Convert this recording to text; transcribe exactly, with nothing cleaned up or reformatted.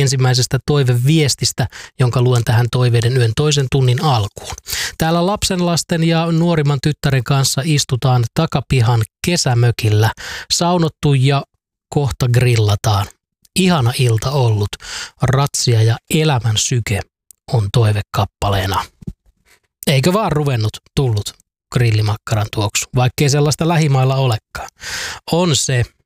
ensimmäisestä toiveviestistä, jonka luen tähän Toiveiden yön toisen tunnin alkuun. Täällä lapsenlasten ja nuorimman tyttären kanssa istutaan takapihan kesämökillä, saunottu ja kohta grillataan. Ihana ilta ollut, ratsia ja elämän syke on toivekappaleena. Eikö vaan ruvennut tullut grillimakkaran tuoksu, vaikkei sellaista lähimailla olekaan. On se.